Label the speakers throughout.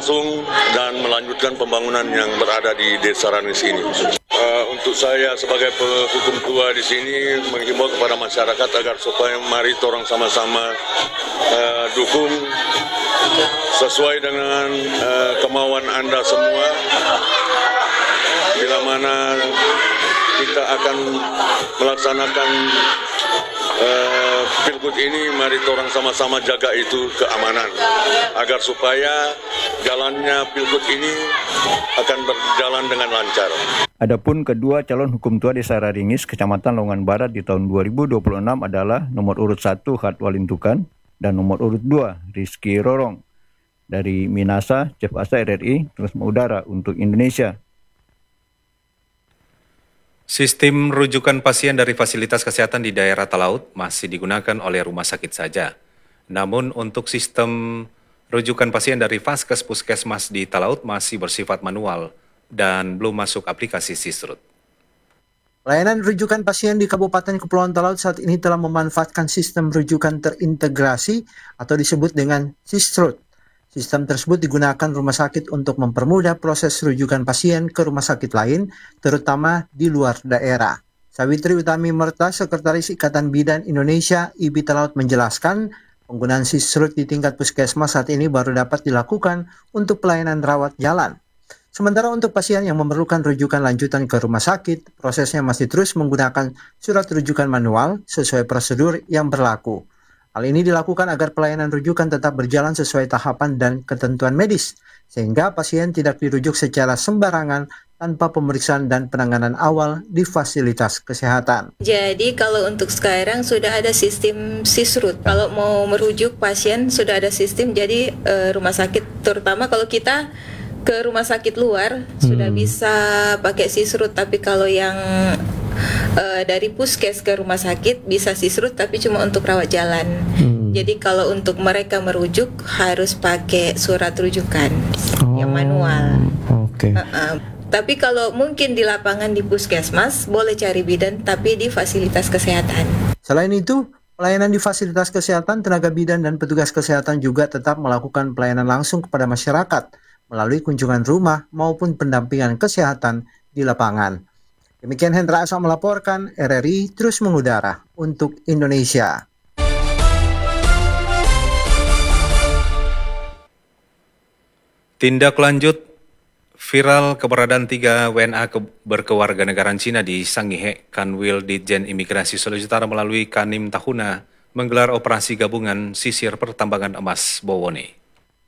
Speaker 1: berlangsung dan melanjutkan pembangunan yang berada di Desa Rangis ini. Untuk saya sebagai hukum tua di sini menghimbau kepada masyarakat agar supaya mari orang sama-sama dukung sesuai dengan kemauan Anda semua. Bila mana kita akan melaksanakan pilgub ini, mari orang sama-sama jaga itu keamanan agar supaya jalannya pilgub ini akan berjalan dengan lancar.
Speaker 2: Adapun kedua calon hukum tua Desa Raringis, Kecamatan Lamongan Barat di tahun 2026 adalah nomor urut 1 Khat Walintukan dan nomor urut 2 Rizky Rorong. Dari Minasa, Chief Asa RRI terus mengudara untuk Indonesia.
Speaker 3: Sistem rujukan pasien dari fasilitas kesehatan di daerah Talaut masih digunakan oleh rumah sakit saja. Namun untuk sistem rujukan pasien dari Vaskes Puskesmas di Talaut masih bersifat manual dan belum masuk aplikasi Sisrut.
Speaker 4: Layanan rujukan pasien di Kabupaten Kepulauan Talaut saat ini telah memanfaatkan sistem rujukan terintegrasi atau disebut dengan Sisrut. Sistem tersebut digunakan rumah sakit untuk mempermudah proses rujukan pasien ke rumah sakit lain, terutama di luar daerah. Sawitri Utami Merta, Sekretaris Ikatan Bidan Indonesia IBI Talaut menjelaskan, penggunaan Sisrut di tingkat puskesmas saat ini baru dapat dilakukan untuk pelayanan rawat jalan. Sementara untuk pasien yang memerlukan rujukan lanjutan ke rumah sakit, prosesnya masih terus menggunakan surat rujukan manual sesuai prosedur yang berlaku. Hal ini dilakukan agar pelayanan rujukan tetap berjalan sesuai tahapan dan ketentuan medis, sehingga pasien tidak dirujuk secara sembarangan tanpa pemeriksaan dan penanganan awal di fasilitas kesehatan.
Speaker 5: Jadi kalau untuk sekarang sudah ada sistem Sisrut. Kalau mau merujuk pasien sudah ada sistem, jadi rumah sakit, terutama kalau kita ke rumah sakit luar sudah bisa pakai Sisrut, tapi kalau yang dari puskes ke rumah sakit bisa Sisrut tapi cuma untuk rawat jalan. Jadi kalau untuk mereka merujuk harus pakai surat rujukan yang manual. Tapi kalau mungkin di lapangan di puskesmas boleh cari bidan tapi di fasilitas kesehatan.
Speaker 4: Selain itu, pelayanan di fasilitas kesehatan, tenaga bidan dan petugas kesehatan juga tetap melakukan pelayanan langsung kepada masyarakat melalui kunjungan rumah maupun pendampingan kesehatan di lapangan. Demikian Hendra Asa melaporkan, RRI terus mengudara untuk Indonesia.
Speaker 3: Tindak lanjut viral keberadaan 3 WNA berkewarganegaraan Cina di Sangihe, Kanwil Ditjen Imigrasi Sulawesi Utara melalui Kanim Tahuna menggelar operasi gabungan sisir pertambangan emas Bowone.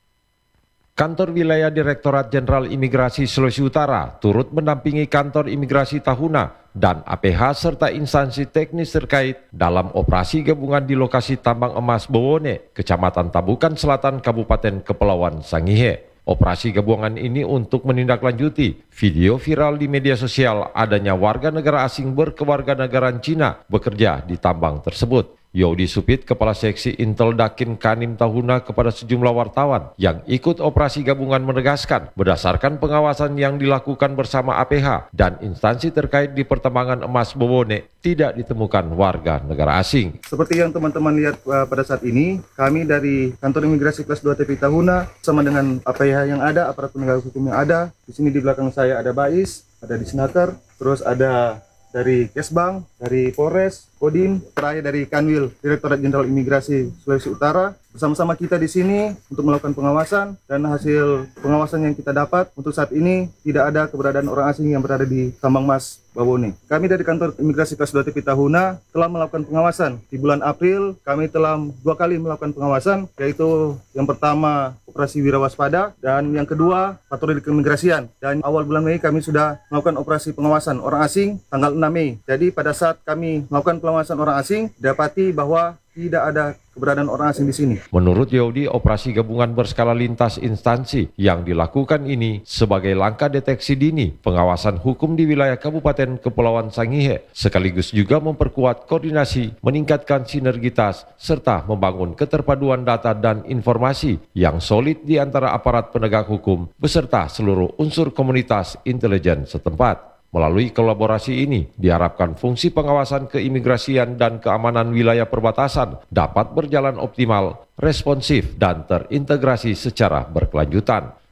Speaker 6: Kantor Wilayah Direktorat Jenderal Imigrasi Sulawesi Utara turut mendampingi Kantor Imigrasi Tahuna dan APH serta instansi teknis terkait dalam operasi gabungan di lokasi tambang emas Bowone, Kecamatan Tabukan Selatan, Kabupaten Kepulauan Sangihe. Operasi gabungan ini untuk menindaklanjuti video viral di media sosial adanya warga negara asing berkewarganegaraan Cina bekerja di tambang tersebut. Yodi Supit, Kepala Seksi Intel Dakin Kanim Tahuna kepada sejumlah wartawan yang ikut operasi gabungan menegaskan berdasarkan pengawasan yang dilakukan bersama APH dan instansi terkait di pertambangan emas Bowone tidak ditemukan warga negara asing.
Speaker 7: Seperti yang teman-teman lihat pada saat ini, kami dari Kantor Imigrasi Kelas 2 TPI Tahuna sama dengan APH yang ada, aparat penegak hukum yang ada. Di sini di belakang saya ada Bais, ada Disnaker, terus ada dari Kesbang, dari Polres, Kodim, terakhir dari Kanwil Direktorat Jenderal Imigrasi Sulawesi Utara. Bersama-sama kita di sini untuk melakukan pengawasan, dan hasil pengawasan yang kita dapat untuk saat ini tidak ada keberadaan orang asing yang berada di tambang emas Bowone. Kami dari Kantor Imigrasi Kelas 2 TPI Tahuna telah melakukan pengawasan. Di bulan April kami telah 2 kali melakukan pengawasan, yaitu yang pertama operasi Wirawaspada dan yang kedua patroli keimigrasian. Dan awal bulan Mei kami sudah melakukan operasi pengawasan orang asing tanggal 6 Mei. Jadi pada saat kami melakukan pengawasan orang asing, dapati bahwa tidak ada keberadaan orang asing di sini.
Speaker 6: Menurut Yodi, operasi gabungan berskala lintas instansi yang dilakukan ini sebagai langkah deteksi dini pengawasan hukum di wilayah Kabupaten Kepulauan Sangihe, sekaligus juga memperkuat koordinasi, meningkatkan sinergitas, serta membangun keterpaduan data dan informasi yang solid di antara aparat penegak hukum beserta seluruh unsur komunitas intelijen setempat. Melalui kolaborasi ini, diharapkan fungsi pengawasan keimigrasian dan keamanan wilayah perbatasan dapat berjalan optimal, responsif, dan terintegrasi secara berkelanjutan.